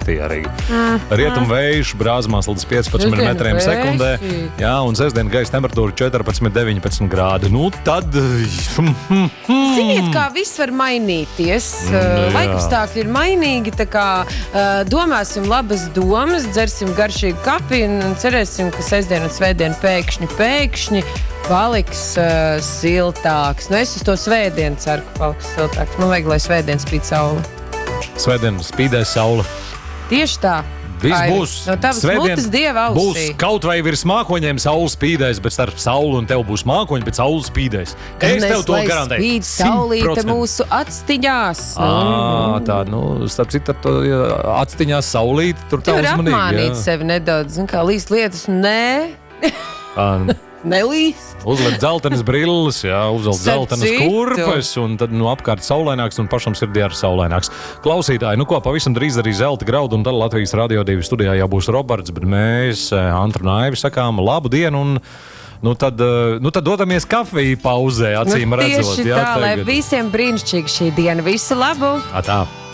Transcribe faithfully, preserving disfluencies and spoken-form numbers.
kafija arī. Rietumvējš brāzmās līdz piecpadsmit metriem sekundē. Jā, un sestdien gaisa temperatūra četrpadsmit deviņpadsmit grādi. Nu, tad... Ziniet, kā viss var mainīties. Laikapstākļi ir mainīgi, tā kā domāsim labas domas, dzersim garšīgu kafiju un cerēsim, ka sestdien un svētdien pēkšņi, pēkšņi paliks uh, siltāks. Nu, es uz to svētdienu ceru, ka paliks siltāks. Man vajag, lai svētdien spīd saule. Svētdien spīdēs saule. Tieši tā. Viss būs. No tavas mutes dieva ausī. Būs kaut vai virs mākoņiem saule spīdēs, bet starp sauli un tev būs mākoņi, bet saule spīdēs. Es tev to garantēju. Spīd saulīte mūsu atstiņās. Ā, tā, nu, starp citu, ar to atstiņās saulīte, tur tā uzmanīgi. Tu vari apmānīt sevi nedaudz, zin kā līst lietas, nē. Nelīst. Uzliek dzeltenas brilles, jā, uzliek dzeltenas kurpes, un tad nu, apkārt saulaināks un pašam sirdī ar saulaināks. Klausītāji, nu ko, pavisam drīz arī zelta graudu un tad Latvijas Radio divi studijā jau būs Roberts, bet mēs, Antra un Aivi, sakām labu dienu un nu tad, nu tad dodamies kafiju pauzē, acīm nu, redzot. Tieši Jā, tā, tagad. Lai visiem brīnišķīgi šī diena. Visu labu! A, tā.